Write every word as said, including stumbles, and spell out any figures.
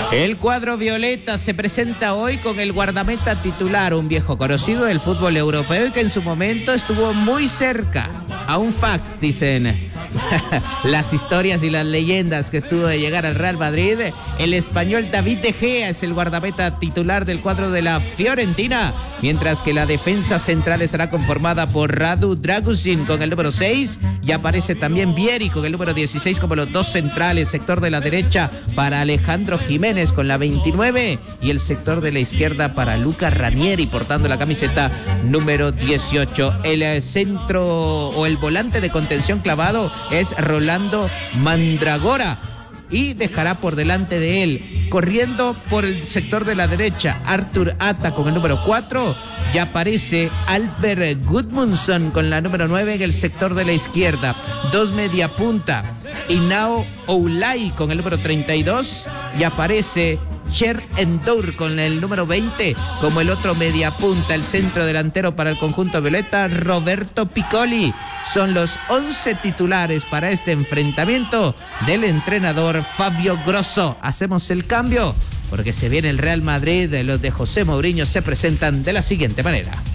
El cuadro violeta se presenta hoy con el guardameta titular, un viejo conocido del fútbol europeo y que en su momento estuvo muy cerca. A un fax, dicen las historias y las leyendas que estuvo de llegar al Real Madrid. El español David De Gea es el guardameta titular del cuadro de la Fiorentina, mientras que la defensa central estará conformada por Radu Dragusin con el número seis y aparece también Vieri con el número dieciséis como los dos centrales. Sector de la derecha para Alejandro Jiménez con la veintinueve y el sector de la izquierda para Luca Ranieri portando la camiseta número dieciocho. El centro o el volante de contención clavado es Rolando Mandragora y dejará por delante de él, corriendo por el sector de la derecha, Artur Ata con el número cuatro y aparece Albert Gudmundsson con la número nueve en el sector de la izquierda. Dos media punta, Inao Oulay con el número treinta y dos y aparece Cher Endour con el número veinte como el otro mediapunta. El centro delantero para el conjunto violeta, Roberto Piccoli. Son los once titulares para este enfrentamiento del entrenador Fabio Grosso. Hacemos el cambio porque se viene el Real Madrid. Los de José Mourinho se presentan de la siguiente manera.